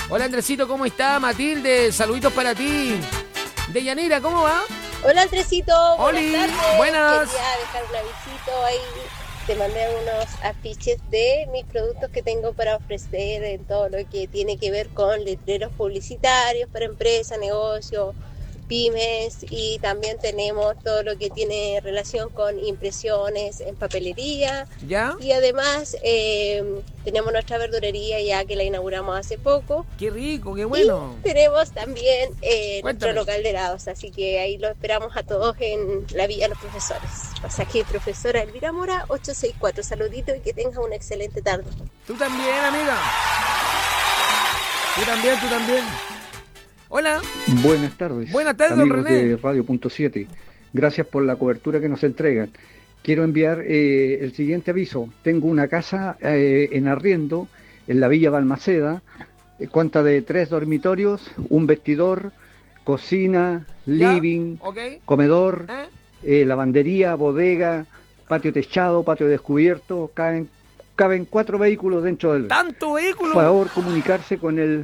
Hola Andresito, ¿cómo está? Matilde, saluditos para ti. Deyanira, ¿cómo va? Hola Andresito, Oli, buenas tardes. buenas. Quería dejar un avisito ahí. Te mandé unos afiches de mis productos que tengo para ofrecer en todo lo que tiene que ver con letreros publicitarios para empresas, negocios, pymes, y también tenemos todo lo que tiene relación con impresiones en papelería. ¿Ya? Y además tenemos nuestra verdurería ya que la inauguramos hace poco. Qué rico, qué bueno. Y tenemos también nuestro Cuéntame. local de helados, así que ahí los esperamos a todos en la Villa de los Profesores. Pasaje profesora Elvira Mora, 864. Saludito y que tengas una excelente tarde. Tú también, amiga. Tú también. Hola. Buenas tardes. Buenas tardes, don amigos René. de Radio Punto 7. Gracias por la cobertura que nos entregan. Quiero enviar el siguiente aviso. Tengo una casa en arriendo en la Villa Balmaceda. Cuenta de 3 dormitorios, un vestidor, cocina, ¿Ya? living, Ok. comedor, ¿Eh? lavandería, bodega, patio techado, patio descubierto. Caben 4 vehículos dentro del... ¿Tanto vehículo? Por favor, comunicarse con el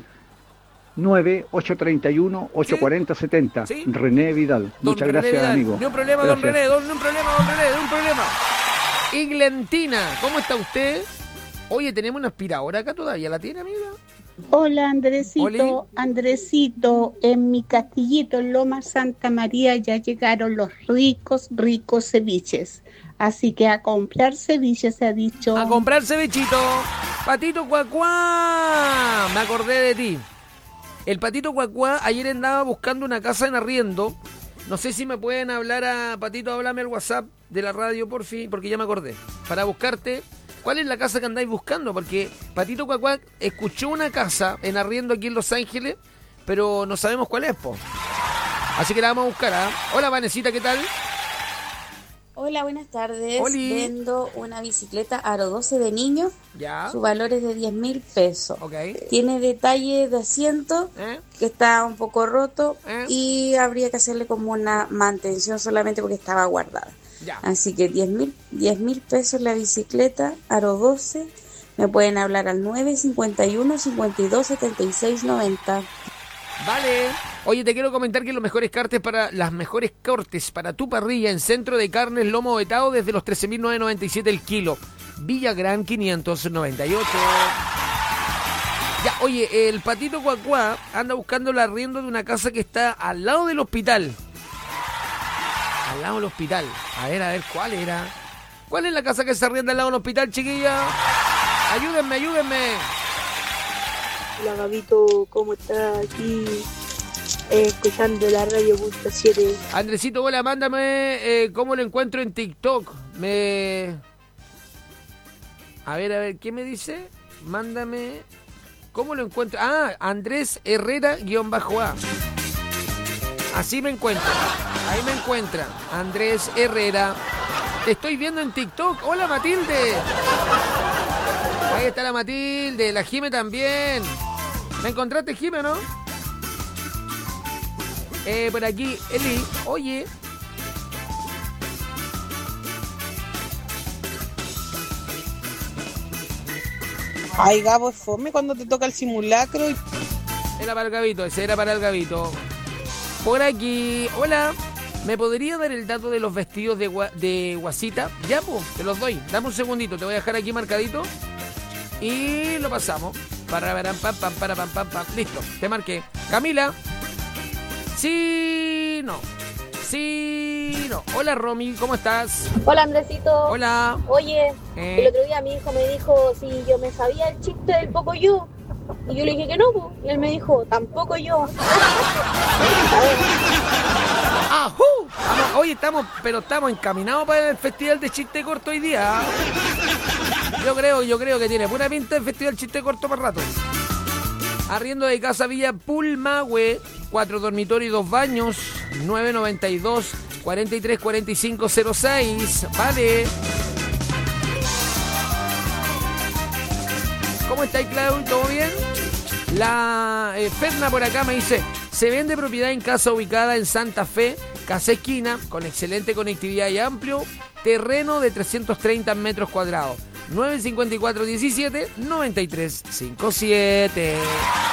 9-831-840-70. Sí. René Vidal. Don Muchas René gracias, Vidal. amigo. Ni un problema, Gracias. don René. Ni un problema. Iglentina, ¿cómo está usted? Oye, tenemos una aspiradora acá todavía. ¿La tiene, amiga? Hola Andresito, Oli. Andresito, en mi castillito en Loma Santa María ya llegaron los ricos ceviches, así que a comprar ceviches se ha dicho. A comprar cevichito. Patito Cuacuá. Me acordé de ti. El Patito Cuacuá ayer andaba buscando una casa en arriendo. No sé si me pueden hablar a Patito, háblame al WhatsApp de la radio por fin, porque ya me acordé. Para buscarte, ¿cuál es la casa que andáis buscando? Porque Patito Cuacuá escuchó una casa en arriendo aquí en Los Ángeles, pero no sabemos cuál es, po. Así que la vamos a buscar, ¿ah? Hola, Vanesita, ¿qué tal? Hola, buenas tardes. Oli. Vendo una bicicleta Aro 12 de niño. Ya. Su valor es de 10.000 pesos. Ok. Tiene detalle de asiento que está un poco roto y habría que hacerle como una mantención solamente porque estaba guardada. Ya. Así que 10.000 pesos la bicicleta Aro 12. Me pueden hablar al 951-5276-90. Vale. Oye, te quiero comentar que los mejores cortes para tu parrilla en Centro de Carnes Lomo Vetado desde los 13.997 el kilo. Villagrán 598. Ya, oye, el Patito Cuacuá anda buscando el arriendo de una casa que está al lado del hospital. Al lado del hospital. A ver, ¿cuál era? ¿Cuál es la casa que se arrienda al lado del hospital, chiquilla? Ayúdenme. Hola Gabito, ¿cómo estás? Aquí escuchando la radio Punto 7. Andresito, hola, mándame cómo lo encuentro en TikTok. A ver, ¿qué me dice? Mándame cómo lo encuentro. Andrés Herrera-A. Así me encuentro. Ahí me encuentran. Andrés Herrera. Te estoy viendo en TikTok. Hola, Matilde. Ahí está la Matilde. La Jime también. ¿Me encontraste, Jime, no? Por aquí, Eli. Oye. Ay, Gabo, es fome cuando te toca el simulacro. Era para el Gabito, ese era para el Gabito. Por aquí, hola. ¿Me podría dar el dato de los vestidos de Guasita? Ya, pues, te los doy. Dame un segundito, te voy a dejar aquí marcadito. Y lo pasamos. Pam. Listo, te marqué. Camila. Sí, no. Hola, Romy, ¿cómo estás? Hola, Andresito. Hola. Oye, el otro día mi hijo me dijo si yo me sabía el chiste del Pocoyo. Y yo le dije que no, po. Y él me dijo, tampoco yo. ¡Ajú! Oye, estamos encaminados para el festival de chiste corto hoy día. Yo creo que tiene pura pinta el festival chiste corto para rato. Arriendo de casa Villa Pulmahue, 4 dormitorios y 2 baños, 992 43 45 06. Vale. ¿Cómo estáis, Claudio? ¿Todo bien? La Ferna por acá me dice: se vende propiedad en casa ubicada en Santa Fe, casa esquina, con excelente conectividad y amplio terreno de 330 metros cuadrados. 954 17 93 57.